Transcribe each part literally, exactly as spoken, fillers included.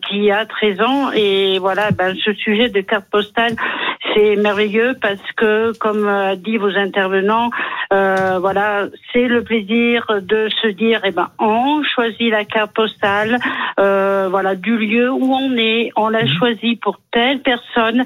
qui a treize ans. Et voilà, ben, ce sujet de carte postale, c'est merveilleux parce que, comme a dit vos intervenants, euh, voilà, c'est le plaisir de se dire, eh ben, on choisit la carte postale, euh, voilà, du lieu où on est, on l'a choisi pour telle personne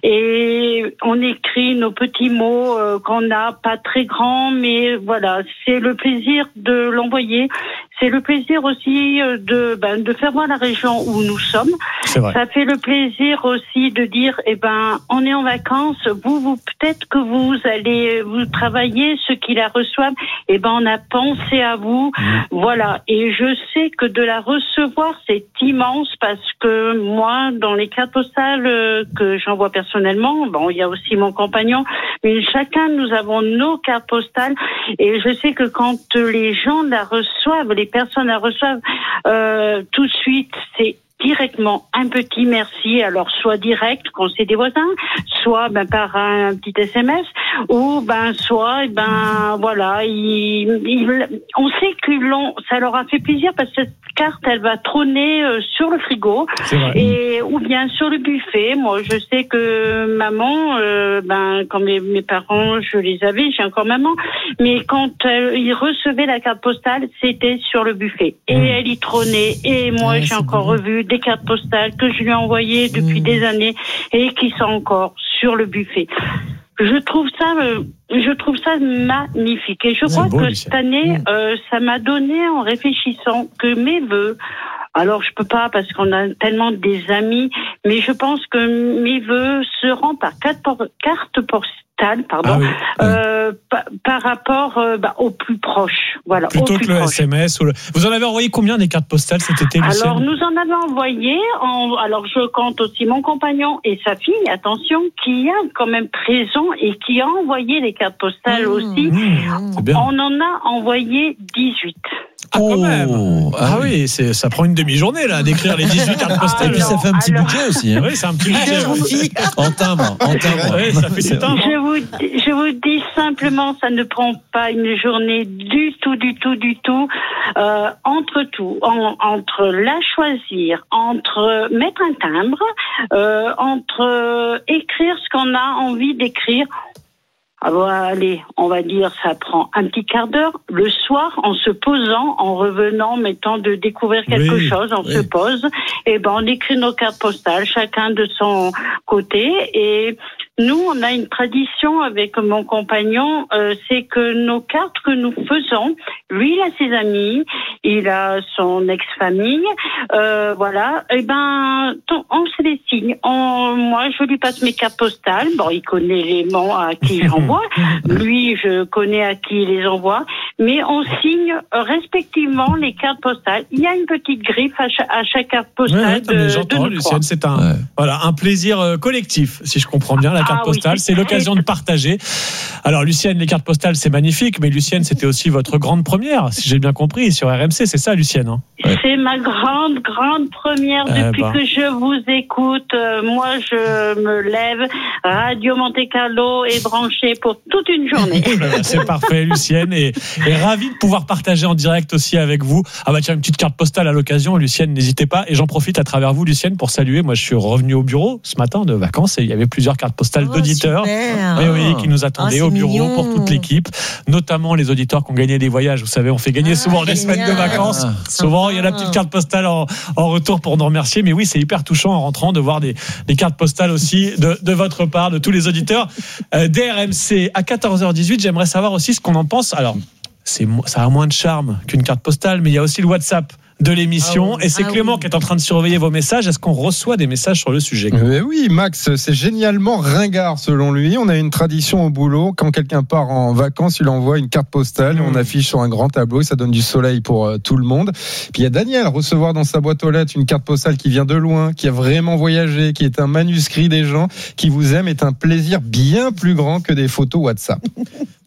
et on écrit nos petits mots euh, qu'on a, pas très grands, mais voilà, c'est le plaisir de l'envoyer. C'est le plaisir aussi de, ben, de faire voir la région où nous sommes. C'est vrai. Ça fait le plaisir aussi de dire, eh ben, on est en vacances, vous, vous, peut-être que vous allez, vous travailler, ceux qui la reçoivent, eh ben, on a pensé à vous. Mmh. Voilà. Et je sais que de la recevoir, c'est immense parce que moi, dans les cartes postales que j'envoie personnellement, bon, il y a aussi mon compagnon, mais chacun, nous avons nos cartes postales et je sais que quand les gens la reçoivent, les personnes la reçoivent, euh, tout de suite, c'est directement un petit merci, alors soit direct quand c'est des voisins, soit ben par un petit S M S, ou ben soit ben voilà, ils, ils, on sait que l'on, ça leur a fait plaisir parce que cette carte elle va trôner euh, sur le frigo et ou bien sur le buffet. Moi je sais que maman, euh, ben quand mes, mes parents je les avais, j'ai encore maman, mais quand euh, ils recevaient la carte postale, c'était sur le buffet et mmh. elle y trônait et moi ouais, j'ai encore bon. revu des cartes postales que je lui ai envoyées depuis mmh. des années et qui sont encore sur le buffet. Je trouve ça, euh, je trouve ça magnifique. Et je c'est crois beau, que Lucien. Cette année, mmh. euh, ça m'a donné en réfléchissant que mes vœux, alors je peux pas parce qu'on a tellement des amis, mais je pense que mes vœux seront par carte, por- carte postale, pardon, ah oui, euh, oui. Par, par rapport euh, bah, aux plus proches. Voilà, plutôt au que plus le proche. S M S ou le... Vous en avez envoyé combien des cartes postales cet été, Lucienne ? Alors nous en avons envoyé. En... Alors je compte aussi mon compagnon et sa fille. Attention, qui a quand même treize ans et qui a envoyé les cartes postales mmh, aussi. Mmh, c'est bien. On en a envoyé dix-huit. Ah, quand même. Oh, ah oui, c'est, ça prend une demi-journée là d'écrire les dix-huit cartes postales. Et puis ça fait un petit alors, budget aussi. Hein. Oui, c'est un petit budget. Oui. En timbre, en timbre. Oui, ça fait du timbre. Je vous, je vous dis simplement, ça ne prend pas une journée du tout, du tout, du tout. Euh, entre tout, en, entre la choisir, entre mettre un timbre, euh, entre euh, écrire ce qu'on a envie d'écrire. Alors, allez, on va dire, ça prend un petit quart d'heure. Le soir, en se posant, en revenant, mettant de découvrir quelque oui, chose, on oui. se pose, et ben, on écrit nos cartes postales, chacun de son côté, et nous, on a une tradition avec mon compagnon, euh, c'est que nos cartes que nous faisons, lui, il a ses amis, il a son ex-famille, euh, voilà, et ben, on se les signe. On, moi, je lui passe mes cartes postales. Bon, il connaît les noms à qui j'envoie. Lui, je connais à qui il les envoie. Mais on signe respectivement les cartes postales. Il y a une petite griffe à chaque, à chaque carte postale. Ouais, ouais, de, j'entends, de Lucienne, c'est un, ouais. voilà, un plaisir collectif, si je comprends bien, la carte ah, postale. Oui, c'est, c'est l'occasion de partager. Alors, Lucienne, les cartes postales, c'est magnifique, mais Lucienne, c'était aussi votre grande première, si j'ai bien compris, sur R M C. C'est ça, Lucienne, hein ? Ouais. C'est ma grande, grande première eh depuis ben. que je vous écoute. Euh, moi, je me lève, Radio Monte Carlo est branché pour toute une journée. C'est parfait, Lucienne, et, et ravi de pouvoir partager en direct aussi avec vous. Ah bah tiens, une petite carte postale à l'occasion, Lucienne, n'hésitez pas. Et j'en profite à travers vous, Lucienne, pour saluer. Moi, je suis revenu au bureau ce matin de vacances et il y avait plusieurs cartes postales oh, d'auditeurs oui, oui, qui nous attendaient oh, au bureau mignon. Pour toute l'équipe, notamment les auditeurs qui ont gagné des voyages. Vous savez, on fait gagner ah, souvent des semaines de vacances. Ah, souvent, il y a la petite carte postale en, en retour pour nous remercier. Mais oui, c'est hyper touchant en rentrant de voir des, des cartes postales aussi de, de votre part, de tous les auditeurs euh, d'R M C. À quatorze heures dix-huit, j'aimerais savoir aussi ce qu'on en pense. Alors, c'est, ça a moins de charme qu'une carte postale, mais il y a aussi le WhatsApp de l'émission. Ah oui. Et c'est ah Clément oui. qui est en train de surveiller vos messages. Est-ce qu'on reçoit des messages sur le sujet ? euh, Oui, Max, c'est génialement ringard selon lui. On a une tradition au boulot. Quand quelqu'un part en vacances, il envoie une carte postale. Mmh. On affiche sur un grand tableau. Ça donne du soleil pour euh, tout le monde. Puis il y a Daniel, recevoir dans sa boîte aux lettres une carte postale qui vient de loin, qui a vraiment voyagé, qui est un manuscrit des gens qui vous aiment, est un plaisir bien plus grand que des photos WhatsApp.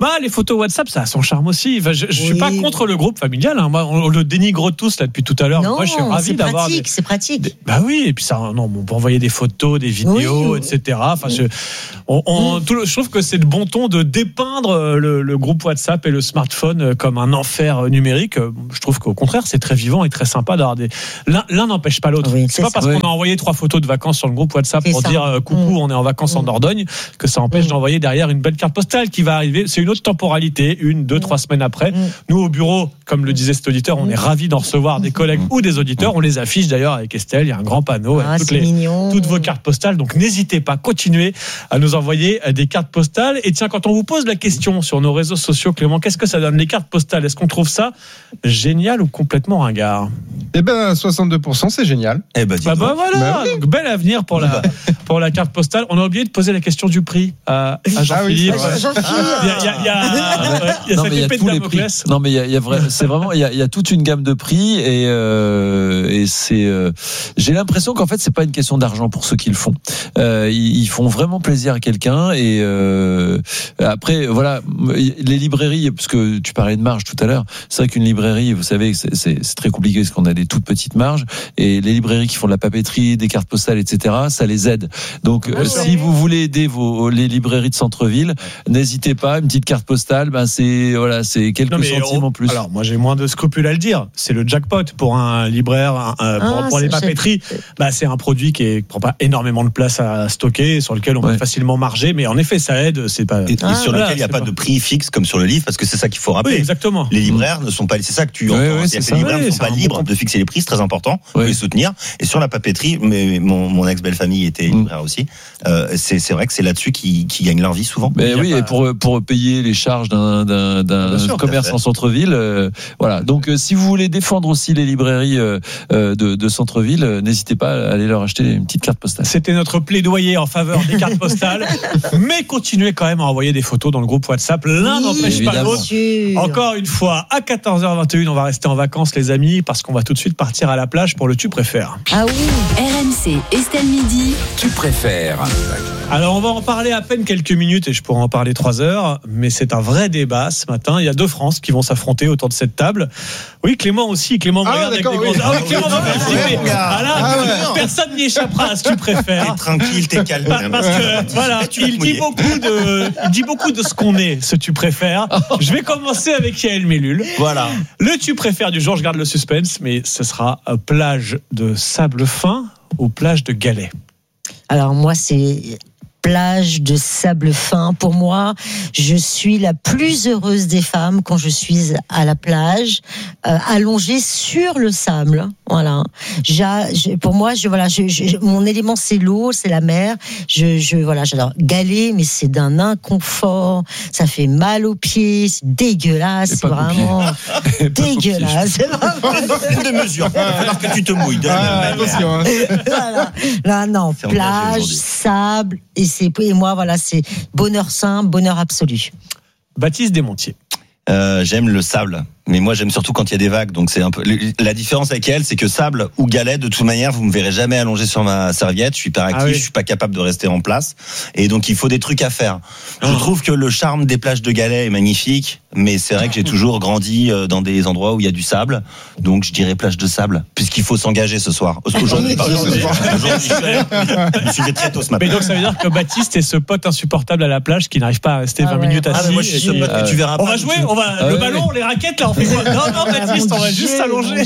Bah, les photos WhatsApp, ça a son charme aussi. Enfin, je, je Oui. suis pas contre le groupe familial. Hein. Moi, on, on le dénigre tous là depuis tout à l'heure. Non, Moi, je suis ravi c'est d'avoir. pratique, Des, c'est pratique. des- bah oui, et puis ça, non, on peut envoyer des photos, des vidéos, Oui. et cetera. Enfin, je, on, on, tout le- je trouve que c'est de bon ton de dépeindre le, le groupe WhatsApp et le smartphone comme un enfer numérique. Je trouve qu'au contraire, c'est très vivant et très sympa d'avoir des. L'un, l'un n'empêche pas l'autre. Oui, c'est c'est pas ça. parce Oui. qu'on a envoyé trois photos de vacances sur le groupe WhatsApp C'est pour ça. dire euh, coucou, Mm. on est en vacances en Mm. Dordogne, que ça empêche Mm. d'envoyer derrière une belle carte postale qui va arriver. C'est une autre temporalité, une, deux, Mm. trois semaines après. Mm. Nous, au bureau, comme le disait cet auditeur, on Mm. est ravis d'en recevoir des collègues ou des auditeurs. On les affiche d'ailleurs avec Estelle. Il y a un grand panneau Ah, avec toutes, c'est les, mignon. toutes vos cartes postales. Donc n'hésitez pas, continuez à nous envoyer des cartes postales. Et tiens, quand on vous pose la question sur nos réseaux sociaux, Clément, qu'est-ce que ça donne les cartes postales? Est-ce qu'on trouve ça génial ou complètement ringard? Eh ben, soixante-deux pour cent, c'est génial. Eh ben, dis Bah, donc. bah voilà, Bah oui. donc, bel avenir pour la, pour la carte postale. On a oublié de poser la question du prix à, à Jean-Philippe. Ah oui, c'est vrai. Il y a, il y a, il y a, ouais, il y a Non, cette mais il y a épée de tous les prix. Damoclès. Non, mais il y a, il y a vrai, c'est vraiment, il y a, il y a toute une gamme de prix et, euh, et c'est. Euh, j'ai l'impression qu'en fait, c'est pas une question d'argent pour ceux qui le font. Euh, ils, ils font vraiment plaisir à quelqu'un et euh, après, voilà, les librairies, parce que tu parlais de marge tout à l'heure. C'est vrai qu'une librairie, vous savez, c'est, c'est, c'est très compliqué parce qu'on a des toutes petites marges et les librairies qui font de la papeterie, des cartes postales, et cetera, ça les aide. Donc, Ah euh, ouais. si vous voulez aider vos les librairies de centre-ville, n'hésitez pas. Une petite carte postale, ben c'est voilà, c'est quelques Non, mais centimes on- en plus. Alors, moi, j'ai moins de scrupules à le dire. C'est le jackpot pour un libraire, un- un- pour, Ah, pour les ça, papeteries. Bah, c'est un produit qui ne prend pas énormément de place à stocker, sur lequel on Ouais. peut facilement marger. Mais en effet, ça aide. C'est pas. Et, et Ah, sur voilà, lequel il n'y a c'est pas pas- de prix fixe comme sur le livre, parce que c'est ça qu'il faut Oui, rappeler. exactement. Les libraires ne sont pas, c'est ça que tu Ouais, entends. ouais, C'est-à-dire c'est que ça. les libraires Oui, ne sont c'est pas un bon libres compte. de fixer les prix, c'est très important. Faut Ouais. les soutenir. Et sur la papeterie, mais mon, mon ex-belle-famille était Mm. libraire aussi. Euh, c'est, c'est vrai que c'est là-dessus qu'ils, qu'ils gagnent leur vie souvent. Mais Il y a oui, pas- et pour pour payer les charges d'un d'un, d'un Bien sûr, commerce tout à fait. en centre-ville, euh, voilà. Donc euh, si vous voulez défendre aussi les librairies euh, euh, de, de centre-ville, euh, n'hésitez pas à aller leur acheter une petite carte postale. C'était notre plaidoyer en faveur des cartes postales. Mais continuez quand même à envoyer des photos dans le groupe WhatsApp. L'un Oui, n'empêche pas évidemment. l'autre. sûr. Encore une fois, à quatorze heures vingt et une, on va rester en vacances, les amis, parce qu'on va tout de suite partir à la plage pour le Tu préfères. Ah oui. R M C, Estelle Midi. Tu préfères. Alors, on va en parler à peine quelques minutes et je pourrais en parler trois heures, mais c'est un vrai débat ce matin. Il y a deux France qui vont s'affronter autour de cette table. Oui, Clément aussi. Clément me Ah, regarde avec des d'accord, gros. oui. Ah oui, Clément va faire flipper. mon gars. Ah là, Ah ouais. personne n'y échappera à ce que tu T'es préfères. tranquille, t'es calme. Pa- Parce que voilà, Tu vas te il dit mouiller. beaucoup de, il dit beaucoup de ce qu'on est, ce tu préfères. Je vais commencer avec Yael Mellul. Voilà. Le tu préfères du jour, je garde le suspense, mais ce sera euh, plage de sable fin ou plage de galets. Alors moi, c'est plage de sable fin. Pour moi, je suis la plus heureuse des femmes quand je suis à la plage, euh, allongée sur le sable. Voilà. J'a, je, pour moi, je, voilà, je, je, mon élément c'est l'eau, c'est la mer. Je, je, voilà, j'adore galet, mais c'est d'un inconfort. Ça fait mal aux pieds, c'est dégueulasse, Et c'est pas vraiment Pas dégueulasse. C'est vraiment- Une de mesure. Il va falloir que tu te mouilles. De la Ah, même manière. attention, hein. voilà. Là, non, C'est engagé plage, aujourd'hui. sable, et c'est et moi, voilà, c'est bonheur simple, bonheur absolu. Baptiste Desmontiers. Euh, j'aime le sable, mais moi j'aime surtout quand il y a des vagues. Donc c'est un peu la différence avec elle, c'est que sable ou galet, de toute manière, vous me verrez jamais allongé sur ma serviette. Je suis hyper actif, Ah oui. je suis pas capable de rester en place, et donc il faut des trucs à faire. Je Oh. trouve que le charme des plages de galets est magnifique, mais c'est vrai que j'ai toujours grandi euh, dans des endroits où il y a du sable, donc je dirais plage de sable, puisqu'il faut s'engager ce soir. Aujourd'hui, pas aujourd'hui. Aujourd'hui, je me suis levé très tôt ce matin. Mais donc ça veut dire que Baptiste est ce pote insupportable à la plage qui n'arrive pas à rester Ah vingt ouais. minutes Ah, assis. mais moi je suis et ce qui- pote que tu verras On pas. va jouer, on va Ah le ouais. ballon, les raquettes là, on fait quoi? Non non Baptiste, on va juste s'allonger.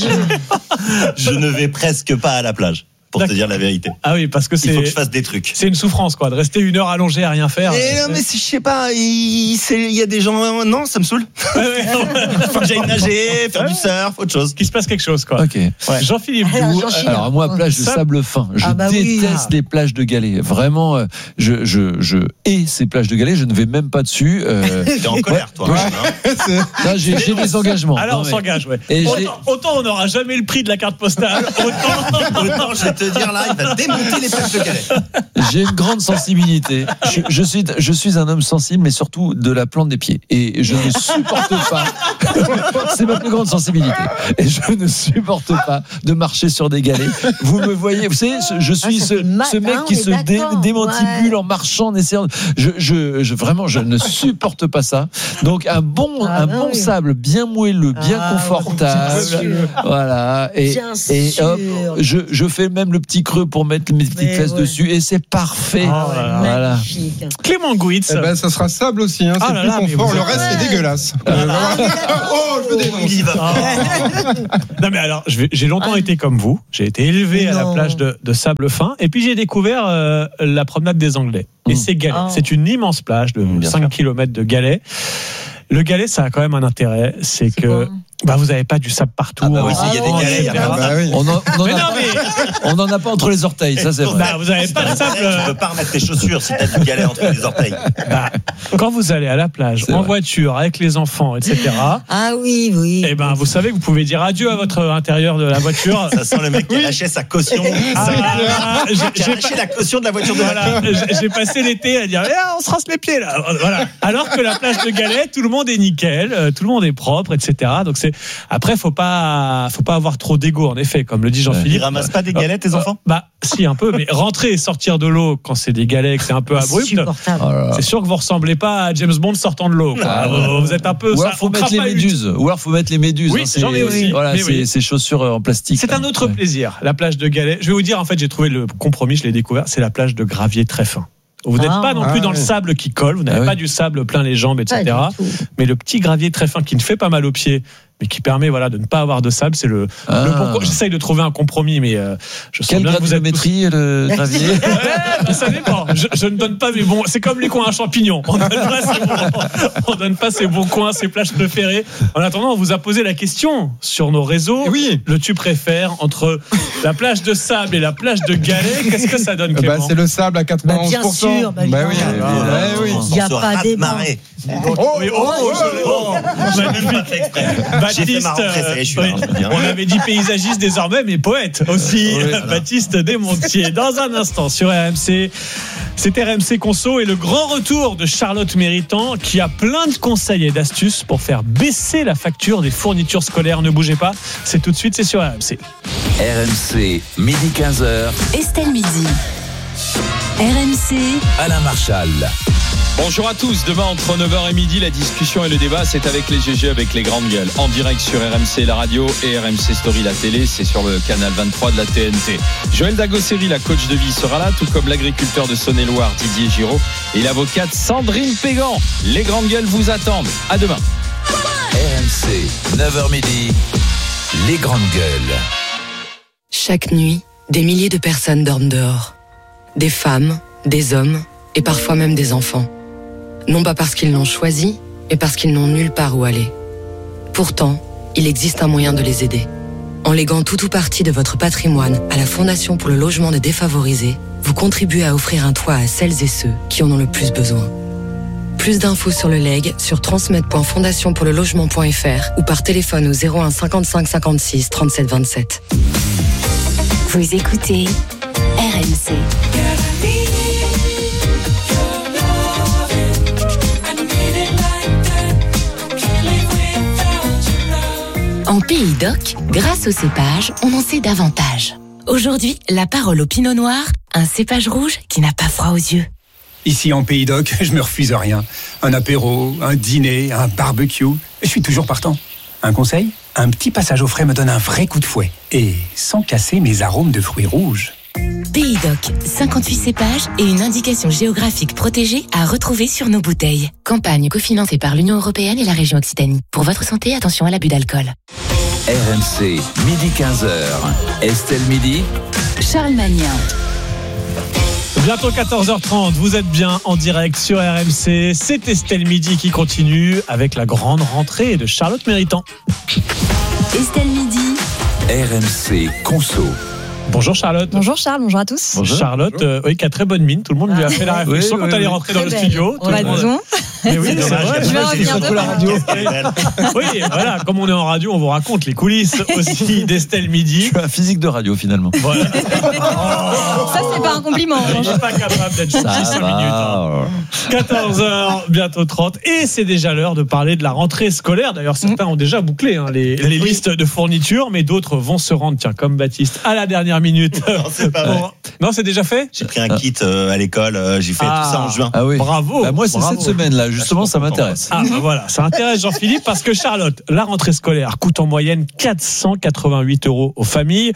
Je ne vais presque pas à la plage, pour te D'accord. dire la vérité. Ah oui, parce que Il faut c'est que je fasse des trucs. c'est une souffrance quoi, de rester une heure allongé à rien faire. Et non, mais c'est- je sais pas, il c'est- il y a des gens. Non, ça me saoule. Ouais, ouais, ouais. Faut que j'aille nager, faire du surf, autre chose. Qu'il se passe quelque chose quoi. Ok. Jean-Philippe Alors, Doux, Jean-Philippe. Alors moi, plage de Ça- sable fin. Je Ah bah oui. déteste les plages de galets. Vraiment, euh, je, je, je hais ces plages de galets. Je ne vais même pas dessus. Euh, T'es en colère, toi. Ouais. hein. C'est- là, j'ai, j'ai des engagements. alors Non, on mais- s'engage, ouais. Et j'ai- Autant, autant on n'aura jamais le prix de la carte postale, autant, Autant je vais te dire là, il va démonter les plages de Calais. J'ai une grande sensibilité. Je, je suis, je suis un homme sensible, mais surtout de la plante des pieds. Et je ne supporte pas. C'est ma plus grande sensibilité. Et je ne supporte pas de marcher sur des galets. Vous me voyez, vous savez, je suis Ah, ce, mal, ce mec hein, qui on est se dé, d'accord, démantibule ouais. en marchant, en essayant. Je, je, je, vraiment, je ne supporte pas ça. Donc un bon, Ah, un bah bon oui. sable, bien moelleux, bien Ah, confortable. bien sûr. Voilà. Et, Bien et sûr. hop, je, je fais même le petit creux pour mettre mes petites Mais fesses ouais. dessus, et c'est parfait. Oh là là. Voilà. Magnifique. Clément Gouitz. Eh ben, ça sera sable aussi, hein. C'est Ah là plus là, mais confort. vous Le êtes- reste, c'est Ouais. dégueulasse. Euh, voilà. Oh, je me dénonce. Il y va. Ah. Non mais alors, je vais- j'ai longtemps Ah. été comme vous. J'ai été élevé à la Non. plage de, de sable fin, et puis j'ai découvert euh, la promenade des Anglais. Et Mmh. c'est Galets. Oh. C'est une immense plage de Mmh, bien cinq sûr. kilomètres de Galets. Le Galet, ça a quand même un intérêt, c'est C'est que quoi bah, vous n'avez pas du sable partout. Ah bah hein. oui, s'il y a des Ah, galets, il y a et cetera. pas de Bah oui. On en, on en Mais a non, pas, mais on en a pas entre les orteils, ça c'est vrai. bah, vous n'avez pas de C'est sable. vrai, tu peux pas remettre tes chaussures si t'as du galet entre les orteils. Bah, quand vous allez à la plage, C'est en vrai. voiture, avec les enfants, et cetera, Ah oui, oui. eh ben, vous savez que vous pouvez dire adieu à votre intérieur de la voiture. Ça sent le mec qui a lâché sa caution. Ah, j'ai- Qui a j'ai lâché la caution de la voiture de Voilà, j'ai- j'ai passé l'été à dire eh, on se rince les pieds là. Voilà. Alors que la plage de Galets, tout le monde est nickel, euh, tout le monde est propre, et cetera. Donc c'est après faut pas faut pas avoir trop d'ego en effet, comme le dit Ils Jean-Philippe. ramassent pas des galets, tes enfants? Bah si un peu, mais rentrer et sortir de l'eau quand c'est des galets, que c'est un peu abrupt. Insupportable. Oh là là. C'est sûr que vous ressemblez pas à James Bond sortant de l'eau. quoi. Ah, vous, vous êtes un peu. Ou ça, alors faut on mettre les crapahute. méduses. Ou alors faut mettre les méduses. Oui, hein, c'est- j'en ai aussi. Voilà, Mais c'est oui. ces chaussures en plastique. C'est là. un autre Ouais. plaisir, la plage de Galets. Je vais vous dire, en fait, j'ai trouvé le compromis, je l'ai découvert, c'est la plage de gravier très fin. Vous n'êtes Ah. pas non Ah plus dans ouais. le sable qui colle, vous n'avez Ah pas oui. du sable plein les jambes, Pas et cetera. du tout. Mais le petit gravier très fin qui ne fait pas mal aux pieds, mais qui permet voilà de ne pas avoir de sable, c'est le, Ah. le bon. J'essaye de trouver un compromis, mais euh, je sens Quel bien que vous êtes tous- gradulométrie le gravier? Ouais, bah, ça dépend. Je, je ne donne pas mes bons. C'est comme les coins à champignons. On donne pas ses bons, on donne pas ses bons coins, ses plages préférées. En attendant, on vous a posé la question sur nos réseaux. Eh oui. Le tu préfères entre la plage de sable et la plage de Galets. Qu'est-ce que ça donne, Bah, Clément? c'est le sable à quatre-vingt-onze pour cent. Bah, bien sûr, bah, Bah oui. évidemment. Ouais, oui. Il y a pas débat. marée. Oh, Oui, oh, oh, je- oh, J'ai même magnifique. pas fait exprès. J'ai fait Baptiste, ma rentrée, ça y est, je suis euh, là, je veux dire. on avait dit paysagiste désormais, mais poète aussi. Oui, voilà. Baptiste Desmontiers. Dans un instant sur R M C, c'est R M C Conso et le grand retour de Charlotte Méritant qui a plein de conseils et d'astuces pour faire baisser la facture des fournitures scolaires. Ne bougez pas, c'est tout de suite, c'est sur R M C. R M C, midi quinze heures, Estelle Midi. R M C, Alain Marchal. Bonjour à tous, demain entre neuf heures et midi, la discussion et le débat, c'est avec les G G, avec les grandes gueules, en direct sur R M C la radio et R M C Story la télé, c'est sur le canal vingt-trois de la T N T. Joël Dagosseri, la coach de vie, sera là, tout comme l'agriculteur de Saône-et-Loire, Didier Giraud, et l'avocate Sandrine Pégan. Les grandes gueules vous attendent, à demain. R M C, neuf heures midi, les grandes gueules. Chaque nuit, des milliers de personnes dorment dehors. Des femmes, des hommes et parfois même des enfants. Non pas parce qu'ils l'ont choisi, mais parce qu'ils n'ont nulle part où aller. Pourtant, il existe un moyen de les aider. En léguant tout ou partie de votre patrimoine à la Fondation pour le logement des défavorisés, vous contribuez à offrir un toit à celles et ceux qui en ont le plus besoin. Plus d'infos sur le legs sur transmettre point fondation pour le logement point f r ou par téléphone au zéro un cinquante-cinq cinquante-six trente-sept vingt-sept. vous écoutez R M C. En Pays d'Oc, grâce au cépage, on en sait davantage. Aujourd'hui, la parole au Pinot Noir, un cépage rouge qui n'a pas froid aux yeux. Ici en Pays d'Oc, je me refuse à rien. Un apéro, un dîner, un barbecue, je suis toujours partant. Un conseil ? Un petit passage au frais me donne un vrai coup de fouet. Et sans casser mes arômes de fruits rouges. Pays d'Oc, cinquante-huit cépages et une indication géographique protégée à retrouver sur nos bouteilles. Campagne cofinancée par l'Union Européenne et la région Occitanie. Pour votre santé, attention à l'abus d'alcool. R M C, midi quinze heures, Estelle Midi. Charles Magnin. Bientôt quatorze heures trente, vous êtes bien en direct sur R M C. C'est Estelle Midi qui continue avec la grande rentrée de Charlotte Méritant. Estelle Midi. R M C Conso. Bonjour Charlotte. Bonjour Charles, bonjour à tous. Bonjour. Charlotte, euh, oui, qui a très bonne mine. Tout le monde lui a fait la réflexion oui, quand oui, elle est oui. rentrée dans le Très studio. belle. On va monde... disons. Mais oui, c'est vrai. Je vais revenir surtout la radio. Oui, voilà, comme on est en radio, on vous raconte les coulisses aussi d'Estelle Midi. Je suis un physique de radio finalement. Voilà. Ça, c'est pas un compliment. Il n'est pas capable d'être gentil Ça cinq va. minutes. Hein. quatorze heures, bientôt trente. Et c'est déjà l'heure de parler de la rentrée scolaire. D'ailleurs, certains ont déjà bouclé hein, les, les listes de fournitures, mais d'autres vont se rendre, tiens, comme Baptiste, à la dernière minute. Non, c'est pas vrai. Non, c'est déjà fait. J'ai pris un kit euh, à l'école, euh, j'ai fait Ah. tout ça en juin. Ah oui. Bravo. Bah, moi, c'est Bravo. cette semaine-là, justement, ça m'intéresse. Ah bah voilà, ça intéresse Jean-Philippe parce que Charlotte, la rentrée scolaire coûte en moyenne quatre cent quatre-vingt-huit euros aux familles.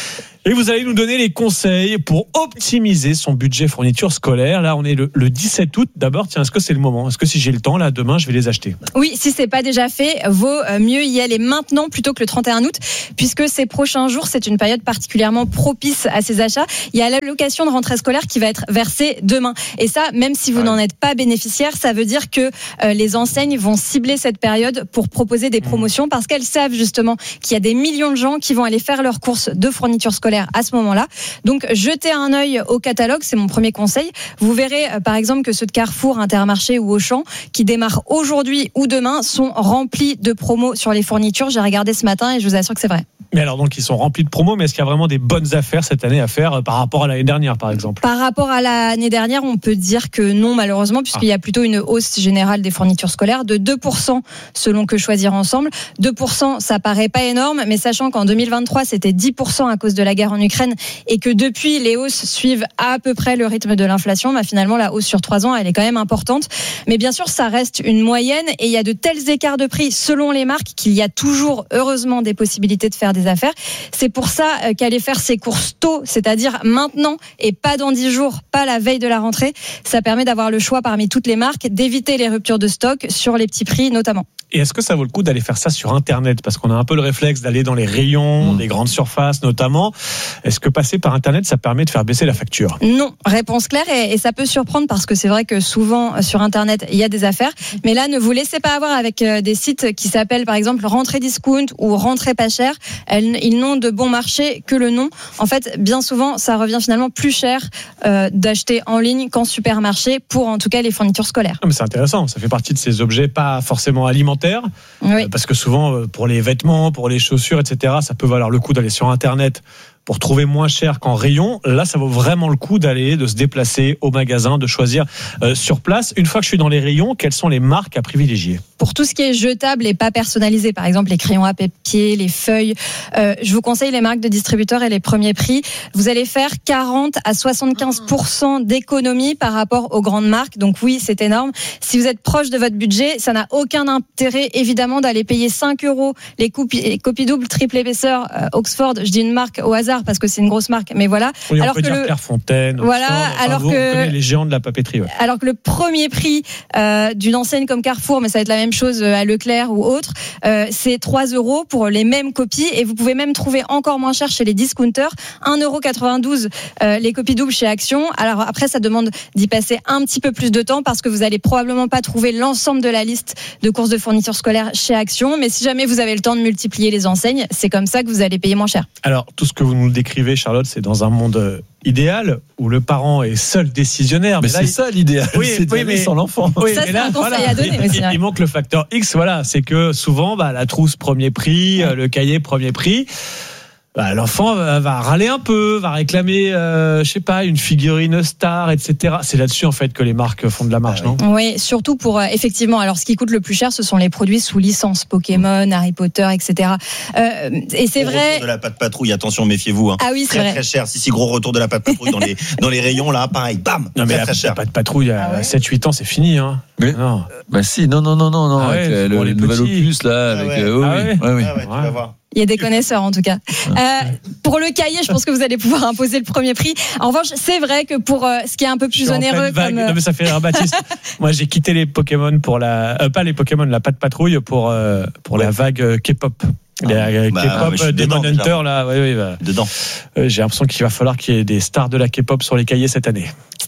Et vous allez nous donner les conseils pour optimiser son budget fourniture scolaire. Là, on est le, le dix-sept août. D'abord, tiens, est-ce que c'est le moment ? Est-ce que si j'ai le temps, là, demain, je vais les acheter ? Oui, si c'est pas déjà fait, vaut mieux y aller maintenant plutôt que le trente et un août, puisque ces prochains jours, c'est une période particulièrement propice à ces achats. Il y a l'allocation de rentrée scolaire qui va être versée demain. Et ça, même si vous n'en êtes pas bénéficiaire, ça veut dire que euh, les enseignes vont cibler cette période pour proposer des promotions, parce qu'elles savent justement qu'il y a des millions de gens qui vont aller faire leurs courses de fourniture scolaire à ce moment-là. Donc, jetez un œil au catalogue, c'est mon premier conseil. Vous verrez, euh, par exemple, que ceux de Carrefour, Intermarché ou Auchan, qui démarrent aujourd'hui ou demain, sont remplis de promos sur les fournitures. J'ai regardé ce matin et je vous assure que c'est vrai. Mais alors, donc, ils sont remplis de promos, mais est-ce qu'il y a vraiment des bonnes affaires cette année à faire euh, par rapport à l'année dernière, par exemple ? Par rapport à l'année dernière, on peut dire que non, malheureusement, puisqu'il y a plutôt une hausse générale des fournitures scolaires de deux pour cent selon Que Choisir Ensemble. deux pour cent, ça paraît pas énorme, mais sachant qu'en deux mille vingt-trois, c'était dix pour cent à cause de la guerre en Ukraine et que depuis, les hausses suivent à peu près le rythme de l'inflation, bah finalement, la hausse sur trois ans, elle est quand même importante. Mais bien sûr, ça reste une moyenne et il y a de tels écarts de prix selon les marques qu'il y a toujours, heureusement, des possibilités de faire des affaires. C'est pour ça qu'aller faire ses courses tôt, c'est-à-dire maintenant et pas dans dix jours, pas la veille de la rentrée, ça permet d'avoir le choix parmi toutes les marques, d'éviter les ruptures de stock sur les petits prix notamment. Et est-ce que ça vaut le coup d'aller faire ça sur Internet ? Parce qu'on a un peu le réflexe d'aller dans les rayons, mmh. les grandes surfaces notamment. Est-ce que passer par Internet, ça permet de faire baisser la facture ? Non, réponse claire, et, et ça peut surprendre parce que c'est vrai que souvent sur Internet, il y a des affaires. Mais là, ne vous laissez pas avoir avec des sites qui s'appellent par exemple Rentrée Discount ou Rentrée Pas Cher. Elles, ils n'ont de bon marché que le nom. En fait, bien souvent, ça revient finalement plus cher euh, d'acheter en ligne qu'en supermarché pour en tout cas les fournitures scolaires. Ah, mais c'est intéressant, ça fait partie de ces objets pas forcément alimentaires. Oui. Parce que souvent, pour les vêtements, pour les chaussures, et cetera, ça peut valoir le coup d'aller sur Internet pour trouver moins cher qu'en rayon. Là, ça vaut vraiment le coup d'aller, de se déplacer au magasin, de choisir euh, sur place. Une fois que je suis dans les rayons, quelles sont les marques à privilégier ? Pour tout ce qui est jetable et pas personnalisé, par exemple les crayons à papier, les feuilles, euh, je vous conseille les marques de distributeurs et les premiers prix. Vous allez faire quarante à soixante-quinze pour cent d'économie par rapport aux grandes marques. Donc oui, c'est énorme. Si vous êtes proche de votre budget, ça n'a aucun intérêt, évidemment, d'aller payer cinq euros les copies, les copies doubles, triple épaisseur, euh, Oxford. Je dis une marque au hasard parce que c'est une grosse marque, mais voilà. Oui, on alors peut que dire le... Clairefontaine, voilà, Oxford, enfin, alors vous, que on connaît les géants de la papeterie. Ouais. Alors que le premier prix euh, d'une enseigne comme Carrefour, mais ça va être la même chose à Leclerc ou autre, euh, c'est trois euros pour les mêmes copies, et vous pouvez même trouver encore moins cher chez les discounters, un euro quatre-vingt-douze euh, les copies doubles chez Action. Alors après, ça demande d'y passer un petit peu plus de temps parce que vous allez probablement pas trouver l'ensemble de la liste de courses de fournitures scolaires chez Action, mais si jamais vous avez le temps de multiplier les enseignes, c'est comme ça que vous allez payer moins cher. Alors, tout ce que vous nous décrivez, Charlotte, c'est dans un monde idéal où le parent est seul décisionnaire. Mais, mais là, c'est il... ça l'idéal, oui, c'est d'aller oui, mais... sans l'enfant. Oui, ça, c'est là, un conseil voilà, à donner. Il, aussi, il, ouais. il manque le facteur X, voilà, c'est que souvent, bah, la trousse premier prix, ouais. le cahier premier prix. Bah, l'enfant va, va râler un peu, va réclamer, euh, je sais pas, une figurine star, et cetera. C'est là-dessus en fait que les marques font de la marge, non ? Oui, surtout pour euh, effectivement. Alors, ce qui coûte le plus cher, ce sont les produits sous licence, Pokémon, Harry Potter, et cetera. Euh, et c'est gros vrai. Retour de la patte patrouille, attention, méfiez-vous. Hein. Ah oui, c'est très, vrai. Très cher. Si si gros retour de la patte patrouille dans les dans les rayons là, pareil, bam. Non mais très, la, très cher. la patte patrouille à ah ouais. sept huit ans, c'est fini, hein. Mais, non. Bah si, non, non, non, non, non. Ah ouais, avec, euh, le, les le nouvel petits. opus là, Ah avec. ouais. Euh, oui, Ah ouais. oui, oui, oui. Ah ouais, tu vas voir. Il y a des connaisseurs en tout cas. Euh, pour le cahier, je pense que vous allez pouvoir imposer le premier prix. En revanche, c'est vrai que pour euh, ce qui est un peu Je plus suis en onéreux, pleine vague. comme euh... Non mais ça fait rire Baptiste. Moi, j'ai quitté les Pokémon pour la, euh, pas les Pokémon, la patte patrouille pour euh, pour ouais. la vague euh, K-pop. Les ah, euh, bah, K-pop, ouais, Demon dedans, Hunter là, oui, oui, bah, dedans. euh, j'ai l'impression qu'il va falloir qu'il y ait des stars de la K-pop sur les cahiers cette année.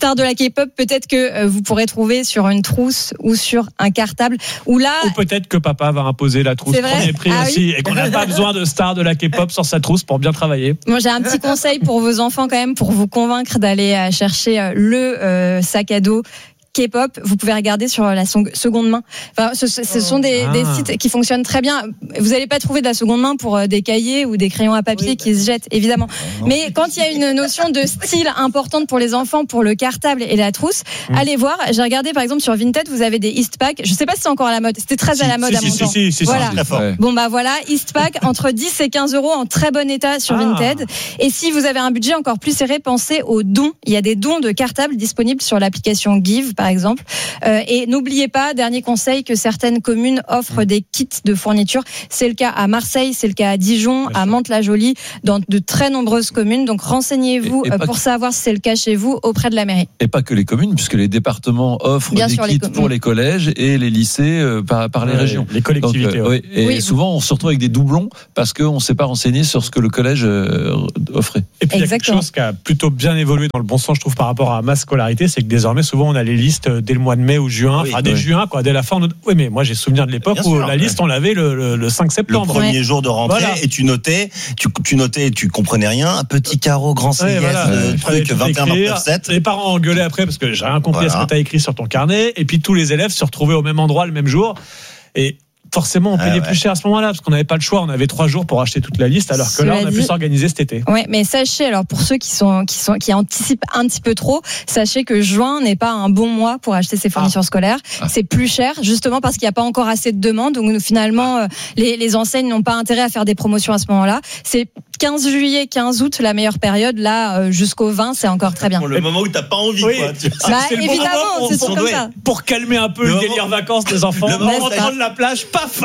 stars de la K-pop, peut-être que euh, vous pourrez trouver sur une trousse ou sur un cartable. Ou là, ou peut-être que papa va imposer la trousse C'est vrai premier prix Ah aussi, oui. et qu'on n'a pas besoin de stars de la K-pop sur sa trousse pour bien travailler. moi j'ai un petit conseil pour vos enfants quand même, pour vous convaincre d'aller euh, chercher euh, le euh, sac à dos K-pop, vous pouvez regarder sur la song- seconde main. Enfin, ce, ce- ce sont des, Ah. des sites qui fonctionnent très bien. Vous n'allez pas trouver de la seconde main pour euh, des cahiers ou des crayons à papier Oui, qui se jettent, évidemment. Mais quand il y a une notion de style importante pour les enfants, pour le cartable et la trousse, Mm. allez voir. J'ai regardé par exemple sur Vinted, vous avez des Eastpak. Je sais pas si c'est encore à la mode. C'était très à la mode si, à si, mon si, temps. si, si, si, Voilà. si, Très fort. Ouais. Bon bah voilà, Eastpak entre dix et quinze euros en très bon état sur Ah. Vinted. Et si vous avez un budget encore plus serré, pensez aux dons. Il y a des dons de cartables disponibles sur l'application Give par exemple. Euh, et n'oubliez pas, dernier conseil, que certaines communes offrent des kits de fourniture. C'est le cas à Marseille, c'est le cas à Dijon, à Mantes-la-Jolie, dans de très nombreuses communes. Donc renseignez-vous Et- et euh, pas pour que- savoir si c'est le cas chez vous auprès de la mairie. Et pas que les communes, puisque les départements offrent Bien des sûr, les kits com- pour les collèges et les lycées euh, par, par les Ouais, régions. les collectivités. Donc, euh, ouais. oui, et Oui. souvent, on se retrouve avec des doublons parce qu'on ne s'est pas renseigné sur ce que le collège euh, offrait. Et puis il y a quelque Exactement. chose qui a plutôt bien évolué dans le bon sens, je trouve, par rapport à ma scolarité, c'est que désormais, souvent, on a les listes dès le mois de mai ou juin, Oui, enfin dès oui. juin, quoi, dès la fin. On... Oui, mais moi j'ai souvenir de l'époque Bien où sûr, la ouais. liste, on l'avait le, le, le cinq Le septembre. premier Ouais. jour de rentrée, Voilà. et tu notais, tu, tu notais, tu comprenais rien, un petit carreau grand C I S, Ouais, voilà. euh, Il fallait truc tout vingt et un écrire. vingt-neuf sept. Les parents engueulaient après parce que j'ai rien compris à ce Voilà. que tu as écrit sur ton carnet. Et puis tous les élèves se retrouvaient au même endroit le même jour. Et forcément, on Ah payait ouais. plus cher à ce moment-là parce qu'on n'avait pas le choix. On avait trois jours pour acheter toute la liste, alors que là, Cela on a pu dit- s'organiser cet été. Ouais, mais sachez, alors pour ceux qui sont qui sont qui anticipent un petit peu trop, sachez que juin n'est pas un bon mois pour acheter ses fournitures scolaires. Ah. C'est plus cher, justement parce qu'il n'y a pas encore assez de demandes. Donc nous, finalement, euh, les, les enseignes n'ont pas intérêt à faire des promotions à ce moment-là. C'est quinze juillet, quinze août, la meilleure période. Là, euh, jusqu'au vingt, c'est encore très bien. Pour le moment où t'as pas envie, Oui. quoi. Tu- C'est- Bah, c'est le bon évidemment, moment pour- c'est pour- toujours comme ouais. ça. Pour calmer un peu Le le, moment- délire vacances des enfants, Le en moment où rentrant t'as- de la plage, paf.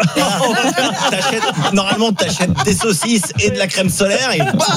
T'achètes- Normalement, t'achètes des saucisses et de la crème solaire et bam.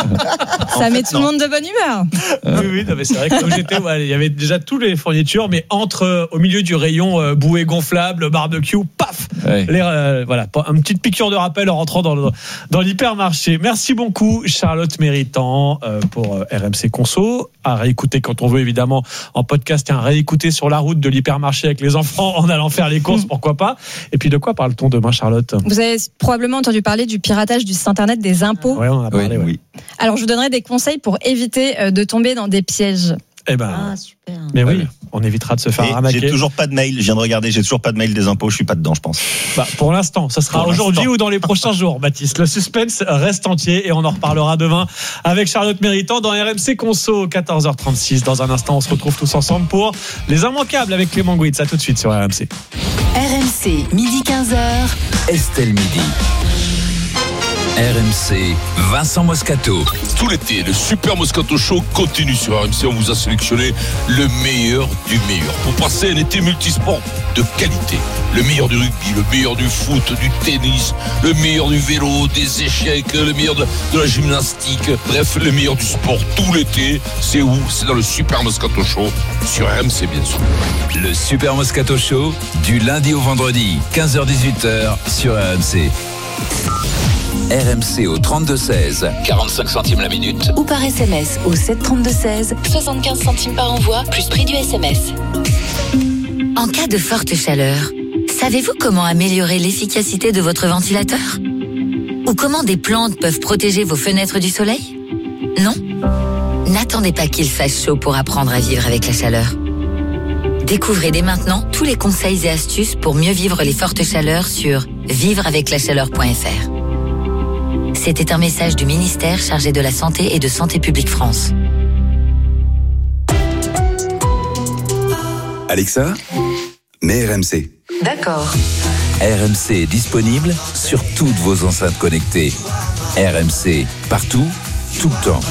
Ça En met fait, tout le non. monde de bonne humeur. Oui, oui, non, mais c'est vrai que là où j'étais, ouais, il y avait déjà toutes les fournitures, mais entre, euh, au milieu du rayon euh, bouée gonflable, barbecue, paf, Ouais. les, euh, voilà, une petite piqûre de rappel en rentrant dans, le, dans l'hypermarché. Merci beaucoup, Charlotte Méritant, euh, pour euh, R M C Conso. À réécouter quand on veut, évidemment, en podcast, et à réécouter sur la route de l'hypermarché avec les enfants en allant faire les courses, pourquoi pas. Et puis de quoi parle-t-on demain, Charlotte? Vous avez probablement entendu parler du piratage du site internet des impôts. Ouais, on en a parlé, Oui, oui. Alors je vous donnerai des conseils pour éviter euh, de tomber dans des pièges. Eh ben, Ah, super. mais oui, Ouais. on évitera de se faire Et arnaquer. j'ai toujours pas de mail. Je viens de regarder, j'ai toujours pas de mail des impôts. Je suis pas dedans, je pense. Bah, pour l'instant, ça sera Pour aujourd'hui l'instant. ou dans les prochains jours, Baptiste. Le suspense reste entier et on en reparlera demain avec Charlotte Méritant dans R M C Conso, quatorze heures trente-six. Dans un instant, on se retrouve tous ensemble pour les immanquables avec Clément Gouitz. À tout de suite sur R M C. R M C, midi quinze heures. Estelle Midi. R M C, Vincent Moscato. Tout l'été, le Super Moscato Show continue sur R M C. On vous a sélectionné le meilleur du meilleur pour passer un été multisport de qualité. Le meilleur du rugby, le meilleur du foot, du tennis, le meilleur du vélo, des échecs, le meilleur de, de la gymnastique. Bref, le meilleur du sport tout l'été. C'est où? C'est dans le Super Moscato Show sur R M C, bien sûr. Le Super Moscato Show, du lundi au vendredi, quinze heures dix-huit heures sur R M C. R M C au trente-deux seize, quarante-cinq centimes la minute. Ou par S M S au sept trente-deux seize, soixante-quinze centimes par envoi, plus prix du S M S. En cas de forte chaleur, savez-vous comment améliorer l'efficacité de votre ventilateur? Ou comment des plantes peuvent protéger vos fenêtres du soleil? Non? N'attendez pas qu'il fasse chaud pour apprendre à vivre avec la chaleur. Découvrez dès maintenant tous les conseils et astuces pour mieux vivre les fortes chaleurs sur vivre avec la chaleur point f r. C'était un message du ministère chargé de la Santé et de Santé publique France. Alexa, mets R M C. D'accord. R M C est disponible sur toutes vos enceintes connectées. R M C, partout, tout le temps.